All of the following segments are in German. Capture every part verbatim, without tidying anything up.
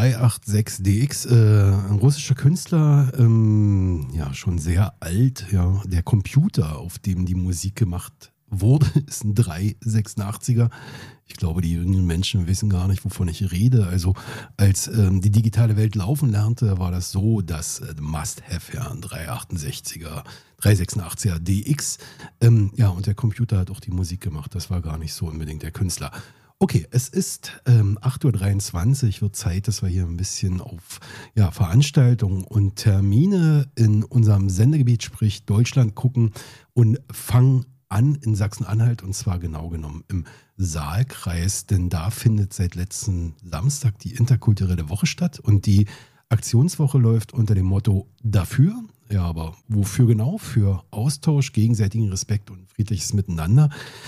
drei acht sechs D X, äh, ein russischer Künstler, ähm, ja, schon sehr alt, ja, der Computer, auf dem die Musik gemacht wurde, ist ein drei sechsundachtziger. Ich glaube, die jüngeren Menschen wissen gar nicht, wovon ich rede. Also als ähm, die digitale Welt laufen lernte, war das so, dass äh, Must-Have, ja, ein drei achtundsechziger, drei sechsundachtziger D X. Ähm, ja, und der Computer hat auch die Musik gemacht. Das war gar nicht so unbedingt der Künstler. Okay, es ist ähm, acht Uhr dreiundzwanzig, wird Zeit, dass wir hier ein bisschen auf ja, Veranstaltungen und Termine in unserem Sendegebiet, sprich Deutschland, gucken und fangen an in Sachsen-Anhalt, und zwar genau genommen im Saalkreis, denn da findet seit letzten Samstag die interkulturelle Woche statt und die Aktionswoche läuft unter dem Motto dafür, ja, aber wofür genau? Für Austausch, gegenseitigen Respekt und friedliches Miteinander.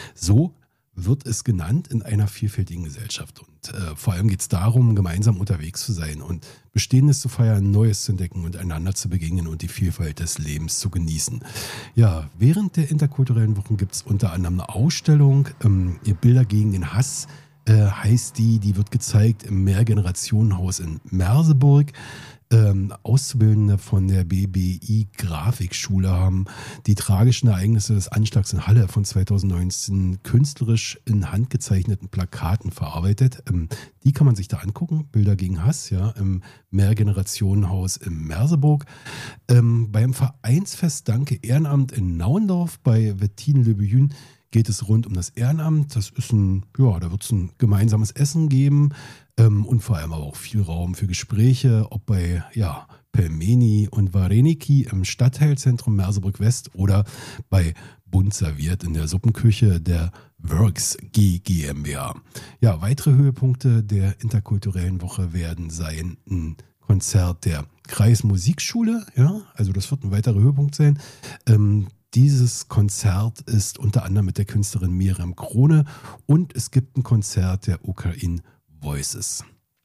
So wird es genannt in einer vielfältigen Gesellschaft. Und äh, vor allem geht es darum, gemeinsam unterwegs zu sein und Bestehendes zu feiern, Neues zu entdecken und einander zu begegnen und die Vielfalt des Lebens zu genießen. Ja, während der interkulturellen Wochen gibt es unter anderem eine Ausstellung, ähm, ihr Bilder gegen den Hass äh, heißt die, die wird gezeigt im Mehrgenerationenhaus in Merseburg. Ähm, Auszubildende von der B B I Grafikschule haben die tragischen Ereignisse des Anschlags in Halle von zweitausendneunzehn künstlerisch in handgezeichneten Plakaten verarbeitet. Ähm, die kann man sich da angucken. Bilder gegen Hass, ja, im Mehrgenerationenhaus in Merseburg. Ähm, beim Vereinsfest Danke Ehrenamt in Nauendorf bei Wettine Le Buyün geht es rund um das Ehrenamt. Das ist ein, ja, da wird es ein gemeinsames Essen geben. Ähm, und vor allem aber auch viel Raum für Gespräche, ob bei ja, Pelmeni und Vareniki im Stadtteilzentrum Merseburg West oder bei Bunt serviert in der Suppenküche der Works G GmbH. Ja, weitere Höhepunkte der interkulturellen Woche werden sein ein Konzert der Kreismusikschule, ja, also das wird ein weiterer Höhepunkt sein. Ähm, Dieses Konzert ist unter anderem mit der Künstlerin Miriam Krone und es gibt ein Konzert der Ukraine Voices.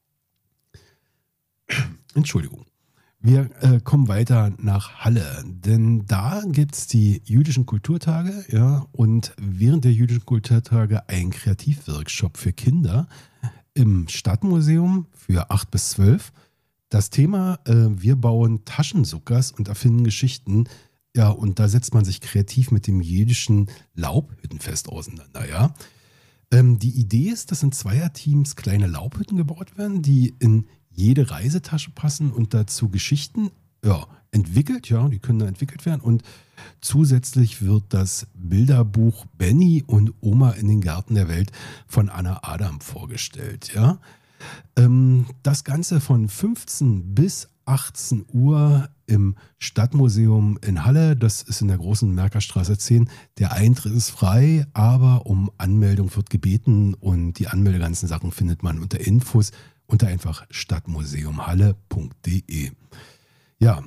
Entschuldigung. Wir äh, kommen weiter nach Halle, denn da gibt es die jüdischen Kulturtage, ja, und während der jüdischen Kulturtage ein Kreativworkshop für Kinder im Stadtmuseum für acht bis zwölf. Das Thema, äh, wir bauen Taschensuckers und erfinden Geschichten. Ja, und da setzt man sich kreativ mit dem jüdischen Laubhüttenfest auseinander, ja. Ähm, die Idee ist, dass in Zweierteams kleine Laubhütten gebaut werden, die in jede Reisetasche passen und dazu Geschichten ja, entwickelt, ja, die können da entwickelt werden. Und zusätzlich wird das Bilderbuch Benny und Oma in den Gärten der Welt von Anna Adam vorgestellt, ja. Ähm, das Ganze von fünfzehn bis achtzehn Uhr im Stadtmuseum in Halle. Das ist in der großen Merkerstraße zehn. Der Eintritt ist frei, aber um Anmeldung wird gebeten und die anmeldeganzen Sachen findet man unter Infos unter einfach stadtmuseumhalle punkt de. Ja,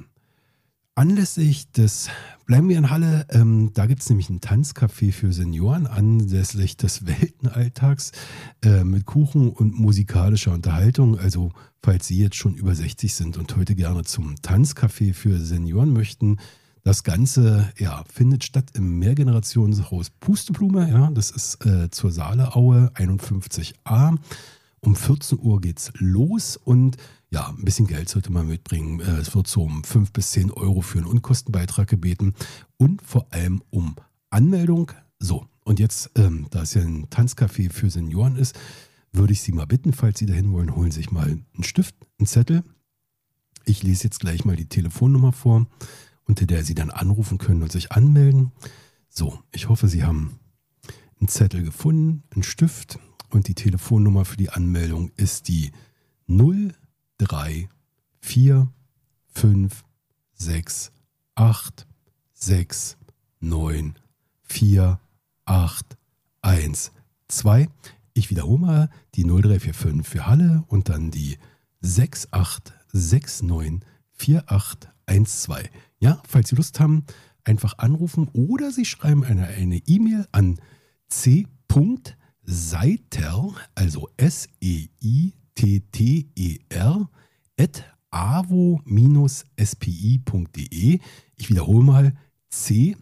anlässlich des, bleiben wir in Halle, ähm, da gibt es nämlich ein Tanzcafé für Senioren anlässlich des Weltenalltags äh, mit Kuchen und musikalischer Unterhaltung. Also falls Sie jetzt schon über sechzig sind und heute gerne zum Tanzcafé für Senioren möchten, das Ganze ja, findet statt im Mehrgenerationshaus Pusteblume. Ja, das ist äh, zur Saaleaue einundfünfzig a. Um vierzehn Uhr geht's los und ja, ein bisschen Geld sollte man mitbringen. Es wird so um fünf bis zehn Euro für einen Unkostenbeitrag gebeten und vor allem um Anmeldung. So, und jetzt, ähm, da es ja ein Tanzcafé für Senioren ist, würde ich Sie mal bitten, falls Sie dahin wollen, holen Sie sich mal einen Stift, einen Zettel. Ich lese jetzt gleich mal die Telefonnummer vor, unter der Sie dann anrufen können und sich anmelden. So, ich hoffe, Sie haben einen Zettel gefunden, einen Stift. Und die Telefonnummer für die Anmeldung ist die null drei vier fünf sechs acht sechs neun vier acht eins zwei. Ich wiederhole mal die null drei vier fünf für Halle und dann die sechs acht sechs neun vier acht eins zwei. Ja, falls Sie Lust haben, einfach anrufen oder Sie schreiben eine eine E-Mail an c. Seiter, also S E I T T E R, at avo-spi punkt de. Ich wiederhole mal c.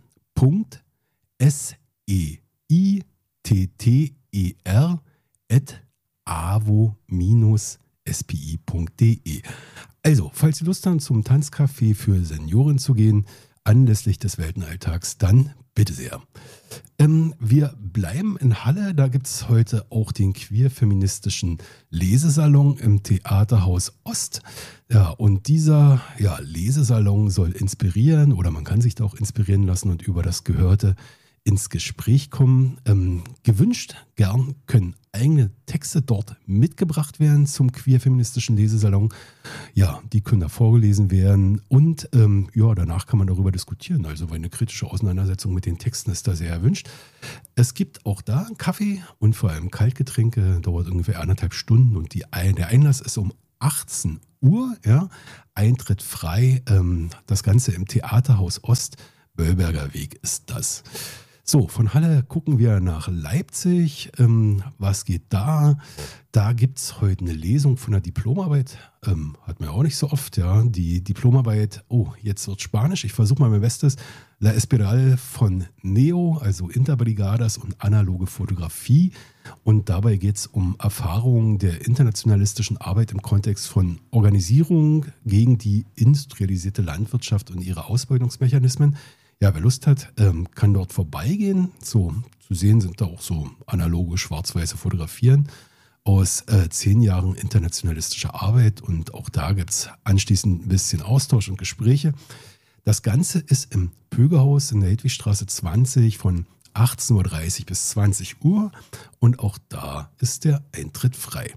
S E I T T E R, at avo-spi s p i punkt d e. Also, falls Sie Lust haben, zum Tanzcafé für Senioren zu gehen, anlässlich des Weltenalltags, dann bitte sehr. Ähm, wir bleiben in Halle, da gibt es heute auch den queer-feministischen Lesesalon im Theaterhaus Ost. Ja, und dieser ja, Lesesalon soll inspirieren oder man kann sich da auch inspirieren lassen und über das Gehörte ins Gespräch kommen. Ähm, gewünscht gern können eigene Texte dort mitgebracht werden zum queer-feministischen Lesesalon. Ja, die können da vorgelesen werden und ähm, ja, danach kann man darüber diskutieren. Also eine kritische Auseinandersetzung mit den Texten ist da sehr erwünscht. Es gibt auch da einen Kaffee und vor allem Kaltgetränke, dauert ungefähr anderthalb Stunden und die, der Einlass ist um achtzehn Uhr, ja, Eintritt frei. Ähm, das Ganze im Theaterhaus Ost, Böllberger Weg ist das. So, von Halle gucken wir nach Leipzig. Ähm, was geht da? Da gibt es heute eine Lesung von der Diplomarbeit. Ähm, hat man auch nicht so oft, ja. Die Diplomarbeit, oh, jetzt wird Spanisch. Ich versuche mal mein Bestes. La Espiral von Neo, also Interbrigadas und analoge Fotografie. Und dabei geht es um Erfahrungen der internationalistischen Arbeit im Kontext von Organisierung gegen die industrialisierte Landwirtschaft und ihre Ausbeutungsmechanismen. Ja, wer Lust hat, ähm, kann dort vorbeigehen. So zu sehen sind da auch so analoge schwarz-weiße Fotografien aus äh, zehn Jahren internationalistischer Arbeit. Und auch da gibt es anschließend ein bisschen Austausch und Gespräche. Das Ganze ist im Pögerhaus in der Hedwigstraße zwanzig von achtzehn Uhr dreißig bis zwanzig Uhr. Und auch da ist der Eintritt frei.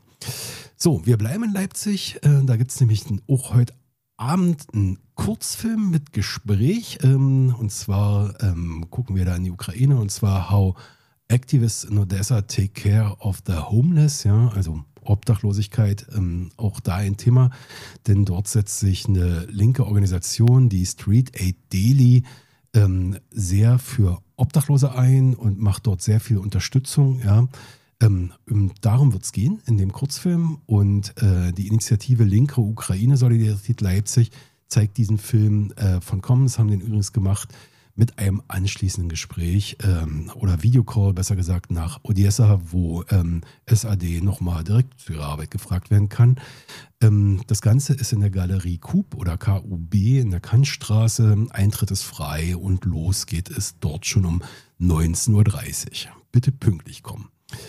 So, wir bleiben in Leipzig. Äh, da gibt es nämlich auch heute Abend einen Kurzfilm mit Gespräch. Ähm, und zwar ähm, gucken wir da in die Ukraine. Und zwar How Activists in Odessa Take Care of the Homeless. Ja, also Obdachlosigkeit, ähm, auch da ein Thema. Denn dort setzt sich eine linke Organisation, die Street Aid Daily, ähm, sehr für Obdachlose ein und macht dort sehr viel Unterstützung. Ja. Ähm, darum wird es gehen in dem Kurzfilm und äh, die Initiative Linke Ukraine Solidarität Leipzig zeigt diesen Film äh, von Commons, haben den übrigens gemacht mit einem anschließenden Gespräch ähm, oder Videocall, besser gesagt, nach Odessa, wo ähm, S A D nochmal direkt zu ihrer Arbeit gefragt werden kann. Ähm, das Ganze ist in der Galerie Kub oder K U B in der Kantstraße. Eintritt ist frei und los geht es dort schon um neunzehn Uhr dreißig. Bitte pünktlich kommen.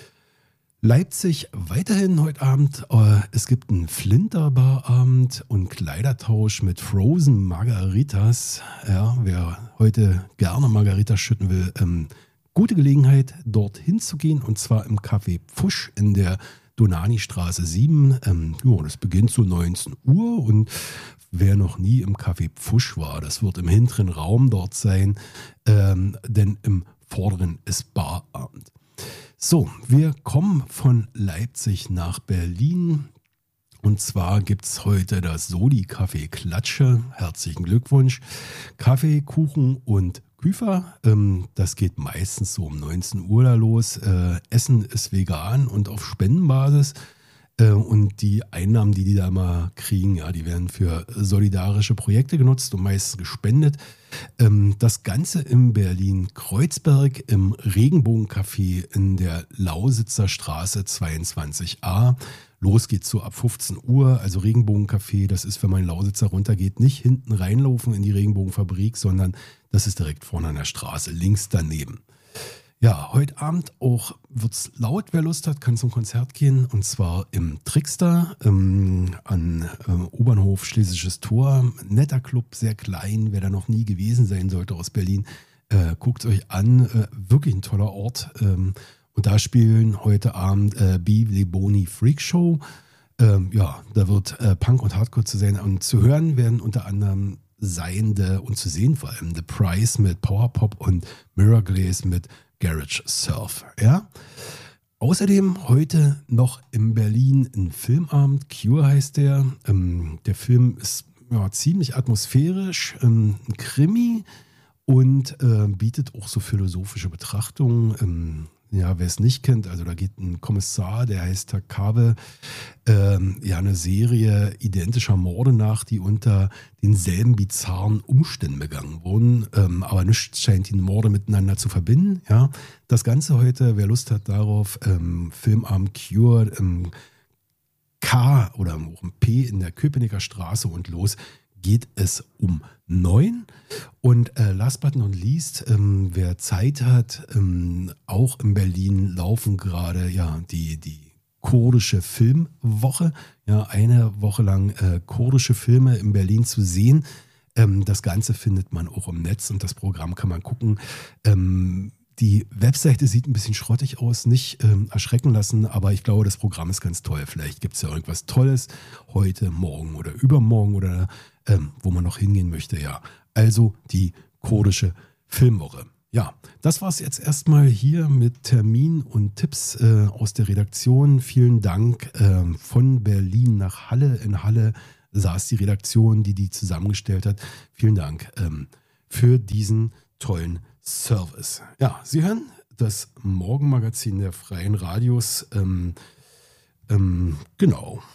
Leipzig weiterhin heute Abend. Äh, es gibt einen Flinterbarabend und Kleidertausch mit Frozen Margaritas. Ja, wer heute gerne Margaritas schütten will, ähm, gute Gelegenheit, dorthin zu gehen. Und zwar im Café Pfusch in der Donani-Straße sieben. Ähm, jo, das beginnt so neunzehn Uhr. Und wer noch nie im Café Pfusch war, das wird im hinteren Raum dort sein. Ähm, denn im vorderen ist Barabend. So, wir kommen von Leipzig nach Berlin und zwar gibt es heute das Soli-Café Klatsche. Herzlichen Glückwunsch. Kaffee, Kuchen und Küfer. Ähm, das geht meistens so um neunzehn Uhr da los. Äh, Essen ist vegan und auf Spendenbasis. Äh, und die Einnahmen, die die da mal kriegen, ja, die werden für solidarische Projekte genutzt und meistens gespendet. Ähm, das Ganze in Berlin-Kreuzberg im Regenbogencafé in der Lausitzer Straße zweiundzwanzig a. Los geht's so ab fünfzehn Uhr. Also Regenbogencafé, das ist, wenn man in Lausitzer runtergeht, nicht hinten reinlaufen in die Regenbogenfabrik, sondern das ist direkt vorne an der Straße, links daneben. Ja, heute Abend auch wird's laut. Wer Lust hat, kann zum Konzert gehen. Und zwar im Trickster ähm, an ähm, Obernhof Schlesisches Tor. Netter Club, sehr klein. Wer da noch nie gewesen sein sollte aus Berlin, äh, guckt euch an. Äh, wirklich ein toller Ort. Ähm, und da spielen heute Abend äh, Be Le Boni Freak Show. Ähm, ja, da wird äh, Punk und Hardcore zu sein. Und zu hören werden unter anderem Seiende und zu sehen vor allem The Price mit Powerpop und Mirror Glaze mit Garage Surf, ja. Außerdem heute noch in Berlin ein Filmabend, Cure heißt der. Ähm, der Film ist ja, ziemlich atmosphärisch, ähm, ein Krimi und äh, bietet auch so philosophische Betrachtungen. Ähm, ja, wer es nicht kennt, also da geht ein Kommissar, der heißt Takabe, ähm, ja, eine Serie identischer Morde nach, die unter denselben bizarren Umständen begangen wurden. Ähm, aber nichts scheint die Morde miteinander zu verbinden. Ja. Das Ganze heute, wer Lust hat darauf, ähm, Filmabend Cure, ähm, K oder auch im P in der Köpenicker Straße und los geht es um neun. Und äh, last but not least, ähm, wer Zeit hat, ähm, auch in Berlin laufen gerade ja die, die kurdische Filmwoche. Ja, eine Woche lang äh, kurdische Filme in Berlin zu sehen. Ähm, das Ganze findet man auch im Netz und das Programm kann man gucken. Ähm, die Webseite sieht ein bisschen schrottig aus, nicht ähm, erschrecken lassen, aber ich glaube, das Programm ist ganz toll. Vielleicht gibt es ja irgendwas Tolles heute, morgen oder übermorgen oder ähm, wo man noch hingehen möchte. Ja, also die kurdische Filmwoche. Ja, das war es jetzt erstmal hier mit Termin und Tipps äh, aus der Redaktion. Vielen Dank äh, von Berlin nach Halle. In Halle saß die Redaktion, die die zusammengestellt hat. Vielen Dank ähm, für diesen tollen Service. Ja, Sie hören das Morgenmagazin der Freien Radios. Ähm, ähm, genau.